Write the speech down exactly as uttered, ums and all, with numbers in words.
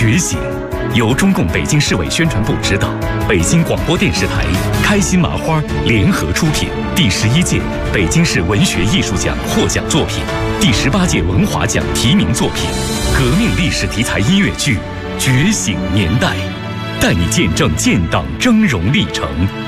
觉醒》，由中共北京市委宣传部指导，北京广播电视台、开心麻花联合出品。第十一届北京市文学艺术奖获奖作品，第十八届文华奖提名作品，革命历史题材音乐剧《觉醒年代》，带你见证建党峥嵘历程。